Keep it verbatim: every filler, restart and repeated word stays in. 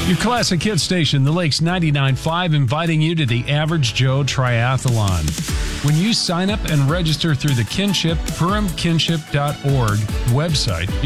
Your classic hit station, the Lakes ninety-nine point five, inviting you to the Average Joe Triathlon. When you sign up and register through the Kinship, Purim Kinship dot org website,